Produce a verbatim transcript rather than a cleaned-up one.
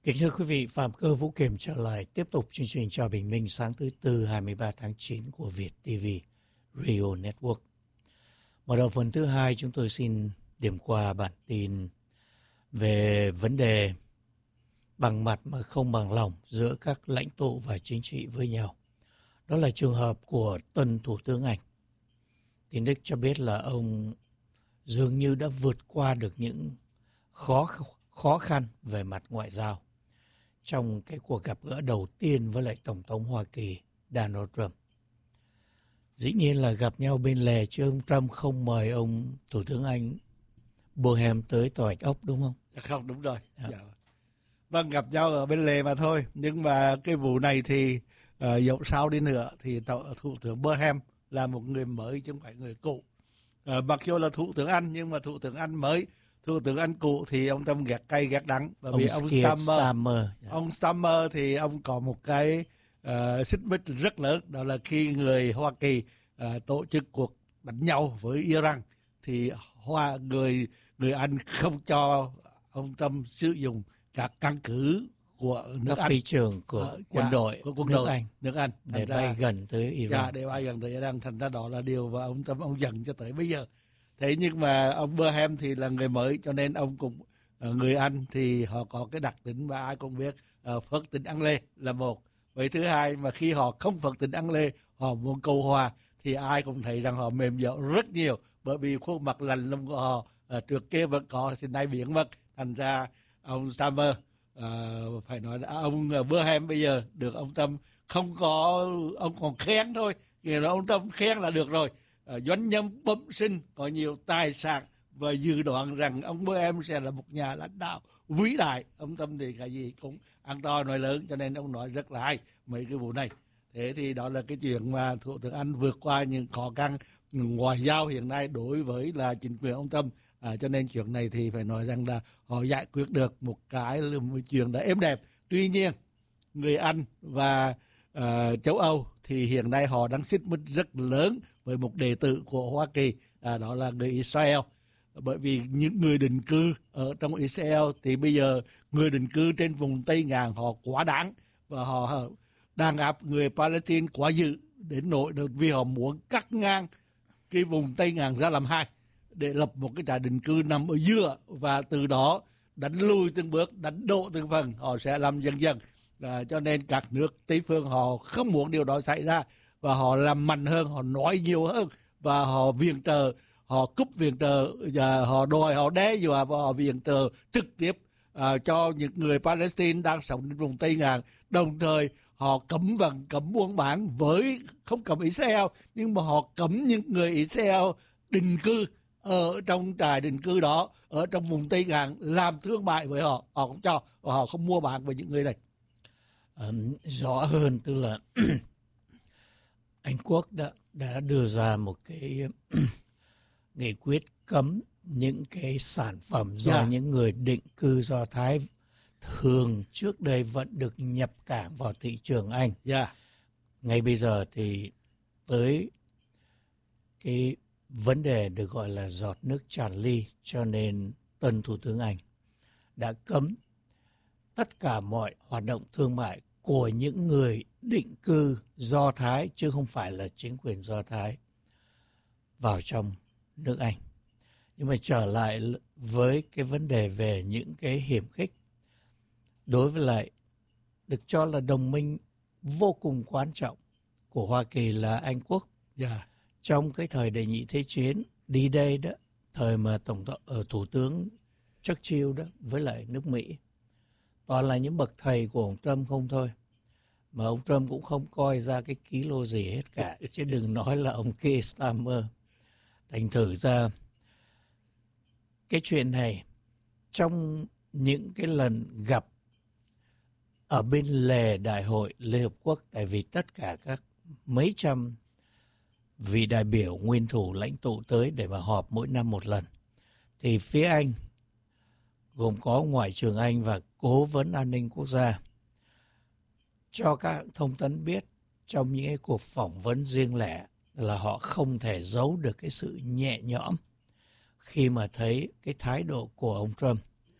Kính thưa quý vị, Phạm Cơ Vũ Kiểm trở lại tiếp tục chương trình Chào Bình Minh sáng thứ Tư hai mươi ba tháng chín của Việt ti vi Radio Network. Mở đầu phần thứ hai, chúng tôi xin điểm qua bản tin về vấn đề bằng mặt mà không bằng lòng giữa các lãnh tụ và chính trị với nhau. Đó là trường hợp của tân Thủ tướng Anh. Tin Đức cho biết là ông dường như đã vượt qua được những khó khó khăn về mặt ngoại giao trong cái cuộc gặp gỡ đầu tiên với lại Tổng thống Hoa Kỳ Donald Trump. Dĩ nhiên là gặp nhau bên lề chứ ông Trump không mời ông Thủ tướng Anh Bonham tới tòa Bạch Ốc, đúng không? Không, đúng rồi. Dạ. Dạ. Vâng, gặp nhau ở bên lề mà thôi. Nhưng mà cái vụ này thì uh, dẫu sao đi nữa thì Thủ tướng Bonham là một người mới chứ không phải người cũ. Uh, mặc dù là Thủ tướng Anh nhưng mà Thủ tướng Anh mới, Thủ tướng Anh cũ thì ông Tâm ghét cay ghét đắng. Bởi vì ông Starmer, Starmer. ông Starmer thì ông có một cái uh, xích mích rất lớn. Đó là khi người Hoa Kỳ uh, tổ chức cuộc đánh nhau với Iran thì Hoa người người Anh không cho ông Trump sử dụng các căn cứ của nước các Anh, phi trường của uh, quân dạ, đội của quân nước đội Anh nước Anh để ra, bay gần tới Iran. dạ, để bay gần tới Iran. Thành ra đó là điều mà ông Trump ông giận cho tới bây giờ. Thế nhưng mà ông Bonham thì là người mới cho nên ông cũng uh, người Anh thì họ có cái đặc tính mà ai cũng biết, uh, phật tính ăn lê là một. Vậy thứ hai, mà khi họ không phật tính ăn lê, họ muốn cầu hòa thì ai cũng thấy rằng họ mềm dẻo rất nhiều, bởi vì khuôn mặt lạnh lùng của họ uh, trước kia vẫn có thì nay biến mất. Thành ra ông Starmer uh, phải nói là ông uh, Bonham bây giờ được ông Trump không có, ông còn khen thôi, nghĩa là ông Trump khen là được rồi. Uh, doanh nhân bẩm sinh, có nhiều tài sản và dự đoán rằng ông Bonham sẽ là một nhà lãnh đạo vĩ đại. Ông Trump thì cái gì cũng ăn to nói lớn, cho nên ông nói rất là hay mấy cái vụ này. Thế thì đó là cái chuyện mà Thủ tướng Anh vượt qua những khó khăn ngoại giao hiện nay đối với là chính quyền ông Trump. À, cho nên chuyện này thì phải nói rằng là họ giải quyết được một cái là một chuyện đã êm đẹp. Tuy nhiên người Anh và uh, châu Âu thì hiện nay họ đang xích mích rất lớn với một đệ tử của Hoa Kỳ, à, đó là người Israel. Bởi vì những người định cư ở trong Israel thì bây giờ người định cư trên vùng Tây Ngạn họ quá đáng và họ đàn áp người Palestine quá dữ đến nỗi vì họ muốn cắt ngang cái vùng Tây Ngạn ra làm hai để lập một cái trại định cư nằm ở giữa, và từ đó đánh lùi từng bước, đánh đổ từng phần, họ sẽ làm dần dần. À, cho nên các nước Tây phương họ không muốn điều đó xảy ra và họ làm mạnh hơn, họ nói nhiều hơn và họ viện trợ, họ cúp viện trợ, và họ đòi, họ đe dọa và họ viện trợ trực tiếp à, cho những người Palestine đang sống trên vùng Tây Ngạn. Đồng thời họ cấm vận, cấm buôn bán với, không cấm Israel, nhưng mà họ cấm những người Israel định cư ở trong trại định cư đó, ở trong vùng Tây Ngạn làm thương mại với họ, họ cũng cho, và họ không mua bán với những người này. Um, rõ hơn tức là Anh Quốc đã, đã đưa ra một cái nghị quyết cấm những cái sản phẩm do yeah. những người định cư Do Thái thường trước đây vẫn được nhập cảng vào thị trường Anh. Yeah. Ngay bây giờ thì tới cái vấn đề được gọi là giọt nước tràn ly, cho nên tân Thủ tướng Anh đã cấm tất cả mọi hoạt động thương mại của những người định cư Do Thái, chứ không phải là chính quyền Do Thái, vào trong nước Anh. Nhưng mà trở lại với cái vấn đề về những cái hiểm khích đối với lại được cho là đồng minh vô cùng quan trọng của Hoa Kỳ là Anh Quốc. Yeah. Trong cái thời đệ nhị thế chiến đi đây đó, thời mà tổng thống ở thủ tướng Churchill đó với lại nước Mỹ, toàn là những bậc thầy của ông Trump không thôi. Mà ông Trump cũng không coi ra cái ký lô gì hết cả, chứ đừng nói là ông Keir Starmer. Thành thử ra cái chuyện này trong những cái lần gặp ở bên lề Đại hội Liên Hợp Quốc, tại vì tất cả các mấy trăm vị đại biểu nguyên thủ lãnh tụ tới để mà họp mỗi năm một lần, thì phía Anh gồm có Ngoại trưởng Anh và Cố vấn An ninh Quốc gia cho các hãng thông tấn biết trong những cái cuộc phỏng vấn riêng lẻ là họ không thể giấu được cái sự nhẹ nhõm khi mà thấy cái thái độ của ông Trump